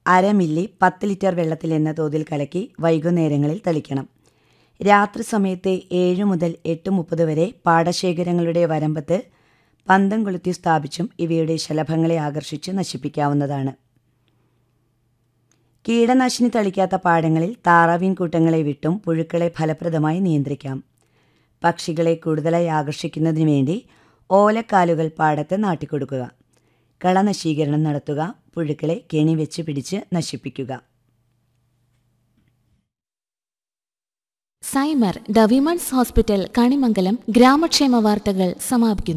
1/2 milli 10 litre വെള്ളത്തിൽ എന്ന തോതിൽ കലക്കി വൈകുന്നേരങ്ങളിൽ തളിക്കണം. രാത്രി സമയത്ത് 7 മുതൽ 8:30 വരെ പാടശേഖരങ്ങളുടെ വരമ്പത്ത് പന്തം കൊളുത്തി സ്ഥാപിച്ചും ഇവയുടെ ശലഭങ്ങളെ ആകർഷിച്ച് നശിപ്പിക്കാവുന്നതാണ്. കീടനാശിനി തളിക്കാത്ത പാടങ്ങളിൽ താറാവിൻ കൂട്ടങ്ങളെ വിട്ടും പുഴുക്കളെ ഫലപ്രദമായി നിയന്ത്രിക്കാം. പക്ഷികളെ കൂടുതലായി ആകർഷിക്കുന്നതിനു വേണ്ടി ഓലക്കാലുകൾ പാടത്ത് നാട്ടിക്കൊടുക്കുക. കളനശീകരണം നടത്തുക. പുഴുക്കളെ കെണി വെച്ച് പിടിച്ച് നശിപ്പിക്കുക. സൈമർ ദ വിമൺസ് ഹോസ്പിറ്റൽ കണിമംഗലം ഗ്രാമക്ഷേമ വാർത്തകൾ സമാപിക്കുന്നു.